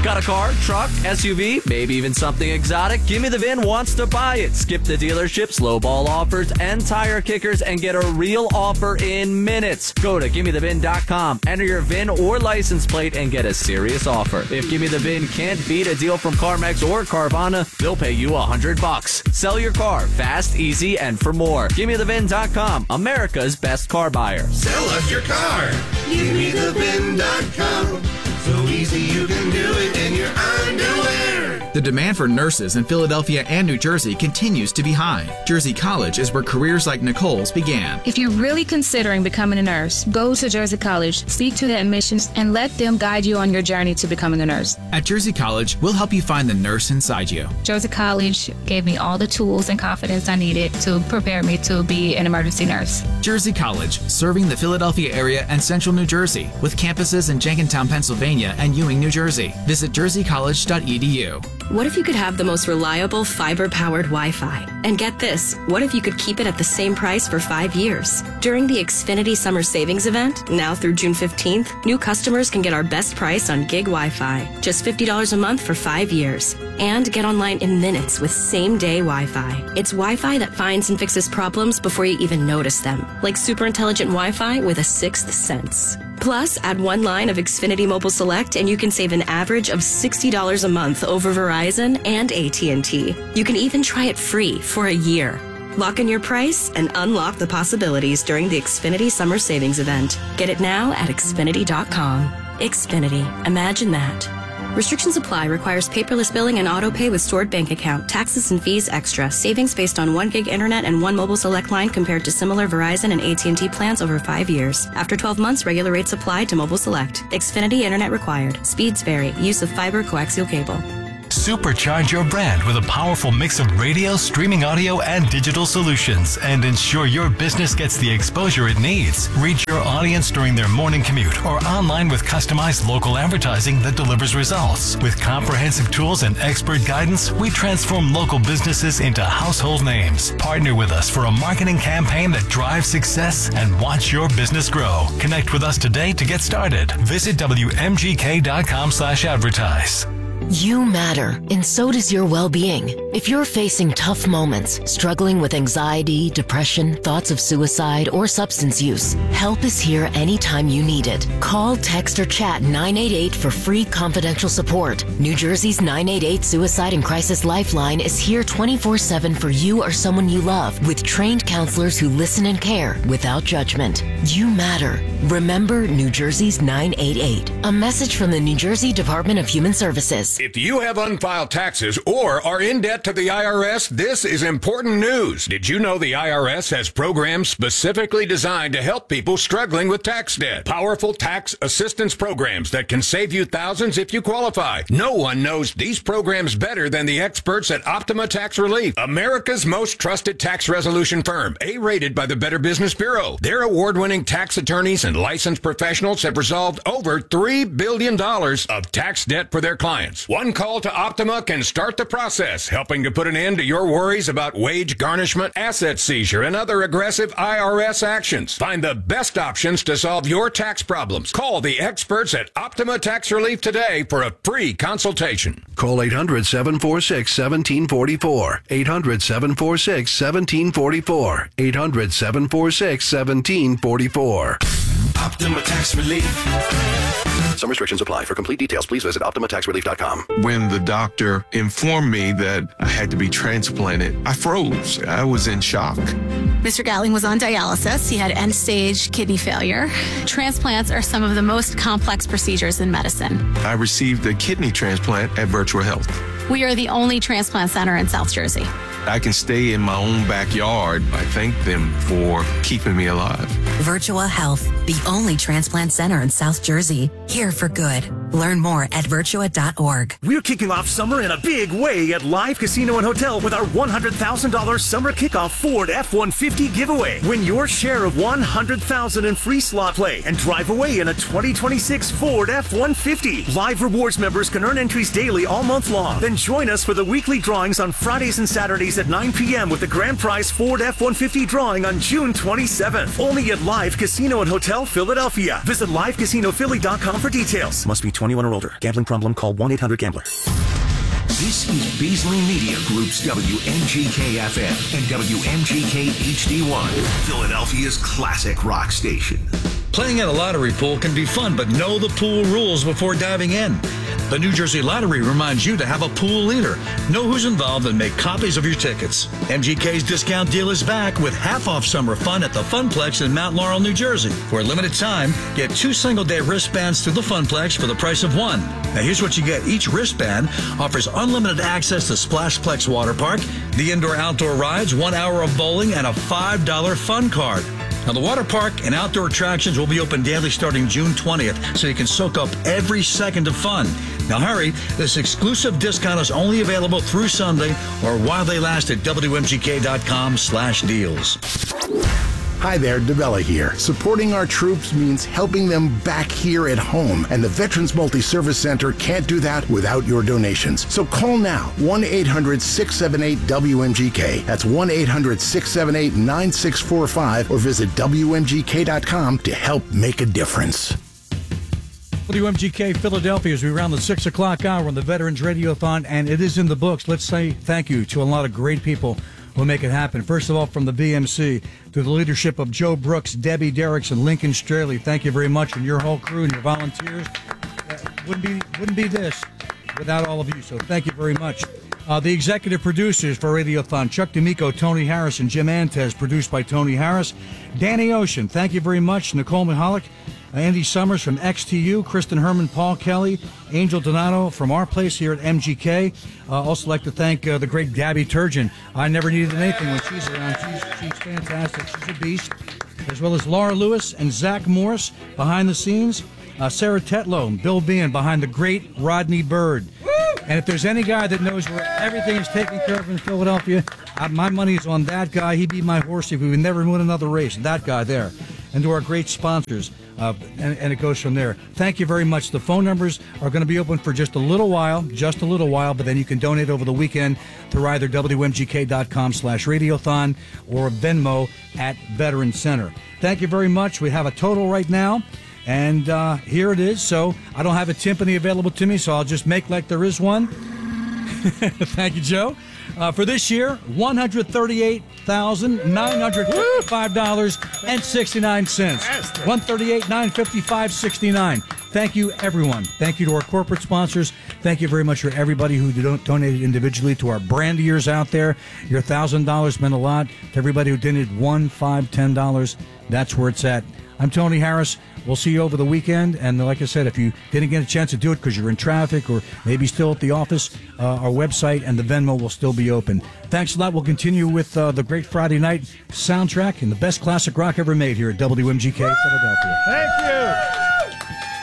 Got a car, truck, SUV, maybe even something exotic? Gimme the VIN wants to buy it. Skip the dealerships, lowball offers, and tire kickers and get a real offer in minutes. Go to GimmeTheVIN.com, enter your VIN or license plate, and get a serious offer. If Gimme the VIN can't beat a deal from CarMax or Carvana, they'll pay you $100. Sell your car fast, easy, and for more. GimmeTheVIN.com, America's best car buyer. Sell us your car. GimmeTheVIN.com. So easy you can do it in your underwear. The demand for nurses in Philadelphia and New Jersey continues to be high. Jersey College is where careers like Nicole's began. If you're really considering becoming a nurse, go to Jersey College, speak to the admissions, and let them guide you on your journey to becoming a nurse. At Jersey College, we'll help you find the nurse inside you. Jersey College gave me all the tools and confidence I needed to prepare me to be an emergency nurse. Jersey College, serving the Philadelphia area and central New Jersey, with campuses in Jenkintown, Pennsylvania and Ewing, New Jersey. Visit jerseycollege.edu. What if you could have the most reliable fiber-powered Wi-Fi? And get this, what if you could keep it at the same price for 5 years? During the Xfinity Summer Savings Event, now through June 15th, new customers can get our best price on gig Wi-Fi, just $50 a month for 5 years. And get online in minutes with same-day Wi-Fi. It's Wi-Fi that finds and fixes problems before you even notice them, like super intelligent Wi-Fi with a sixth sense. Plus, add one line of Xfinity Mobile Select and you can save an average of $60 a month over Verizon and AT&T. You can even try it free for a year. Lock in your price and unlock the possibilities during the Xfinity Summer Savings Event. Get it now at Xfinity.com. Xfinity. Imagine that. Restrictions apply. Requires paperless billing and auto pay with stored bank account. Taxes and fees extra. Savings based on 1 gig internet and 1 mobile select line compared to similar Verizon and AT&T plans over 5 years. After 12 months, regular rates apply to mobile select. Xfinity internet required. Speeds vary. Use of fiber coaxial cable. Supercharge your brand with a powerful mix of radio, streaming audio, and digital solutions, and ensure your business gets the exposure it needs. Reach your audience during their morning commute or online with customized local advertising that delivers results. With comprehensive tools and expert guidance, we transform local businesses into household names. Partner with us for a marketing campaign that drives success and watch your business grow. Connect with us today to get started. Visit WMGK.com/advertise. You matter, and so does your well-being. If you're facing tough moments, struggling with anxiety, depression, thoughts of suicide, or substance use, help is here anytime you need it. Call, text, or chat 988 for free confidential support. New Jersey's 988 Suicide and Crisis Lifeline is here 24/7 for you or someone you love, with trained counselors who listen and care without judgment. You matter. Remember New Jersey's 988. A message from the New Jersey Department of Human Services. If you have unfiled taxes or are in debt to the IRS, this is important news. Did you know the IRS has programs specifically designed to help people struggling with tax debt? Powerful tax assistance programs that can save you thousands if you qualify. No one knows these programs better than the experts at Optima Tax Relief, America's most trusted tax resolution firm, A-rated by the Better Business Bureau. Their award-winning tax attorneys and licensed professionals have resolved over $3 billion of tax debt for their clients. One call to Optima can start the process, helping to put an end to your worries about wage garnishment, asset seizure, and other aggressive IRS actions. Find the best options to solve your tax problems. Call the experts at Optima Tax Relief today for a free consultation. Call 800-746-1744. 800-746-1744. 800-746-1744. Optima Tax Relief. Some restrictions apply. For complete details, please visit OptimaTaxRelief.com. When the doctor informed me that I had to be transplanted, I froze. I was in shock. Mr. Gatling was on dialysis. He had end-stage kidney failure. Transplants are some of the most complex procedures in medicine. I received a kidney transplant at Virtua Health. We are the only transplant center in South Jersey. I can stay in my own backyard. I thank them for keeping me alive. Virtua Health, the only transplant center in South Jersey. Here for good. Learn more at virtua.org. We're kicking off summer in a big way at Live Casino and Hotel with our $100,000 summer kickoff Ford F-150 giveaway. Win your share of $100,000 in free slot play and drive away in a 2026 Ford F-150. Live Rewards members can earn entries daily all month long. Then join us for the weekly drawings on Fridays and Saturdays at 9 p.m. with the grand prize Ford F-150 drawing on June 27th. Only at Live Casino and Hotel Hotel Philadelphia. Visit livecasinophilly.com for details. Must be 21 or older. Gambling problem? Call 1-800-GAMBLER. This is Beasley Media Group's WMGK-FM and WMGK-HD1, Philadelphia's classic rock station. Playing at a lottery pool can be fun, but know the pool rules before diving in. The New Jersey Lottery reminds you to have a pool leader. Know who's involved and make copies of your tickets. MGK's discount deal is back with half-off summer fun at the Funplex in Mount Laurel, New Jersey. For a limited time, get 2 single-day wristbands to the Funplex for the price of 1. Now here's what you get. Each wristband offers unlimited access to Splashplex Water Park, the indoor-outdoor rides, 1 hour of bowling, and a $5 fun card. Now, the water park and outdoor attractions will be open daily starting June 20th, so you can soak up every second of fun. Now, hurry. This exclusive discount is only available through Sunday or while they last at WMGK.com/deals. Hi there, DeBella here. Supporting our troops means helping them back here at home, and the Veterans Multi-Service Center can't do that without your donations. So call now, 1-800-678-WMGK. That's 1-800-678-9645, or visit WMGK.com to help make a difference. WMGK Philadelphia as we round the 6 o'clock hour on the Veterans Radiothon, and it is in the books. Let's say thank you to a lot of great people who make it happen. First of all, from the VMC, through the leadership of Joe Brooks, Debbie Derricks, and Lincoln Straley, thank you very much, and your whole crew and your volunteers. Wouldn't be this without all of you, so thank you very much. The executive producers for Radiothon, Chuck D'Amico, Tony Harris, and Jim Antez, produced by Tony Harris. Danny Ocean, thank you very much. Nicole Mihalik, Andy Summers from XTU, Kristen Herman, Paul Kelly, Angel Donato from our place here at MGK. Also like to thank the great Gabby Turgeon. I never needed anything when she's around. She's fantastic. She's a beast. As well as Laura Lewis and Zach Morris behind the scenes. Sarah Tetlow and Bill Bean behind the great Rodney Bird. And if there's any guy that knows where everything is taken care of in Philadelphia, my money is on that guy. He'd be my horse if we would never win another race. That guy there. And to our great sponsors. And it goes from there. Thank you very much. The phone numbers are going to be open for just a little while, but then you can donate over the weekend through either WMGK.com/radiothon or Venmo at Veteran Center. Thank you very much. We have a total right now. And here it is. So I don't have a timpani available to me, so I'll just make like there is one. Thank you, Joe. For this year, $138,955.69. $138,955.69. Thank you, everyone. Thank you to our corporate sponsors. Thank you very much for everybody who donated individually to our brandiers out there. Your $1,000 meant a lot. To everybody who donated $1, $5, $10, that's where it's at. I'm Tony Harris. We'll see you over the weekend. And like I said, if you didn't get a chance to do it because you're in traffic or maybe still at the office, our website and the Venmo will still be open. Thanks a lot. We'll continue with the great Friday night soundtrack and the best classic rock ever made here at WMGK Philadelphia. Thank you.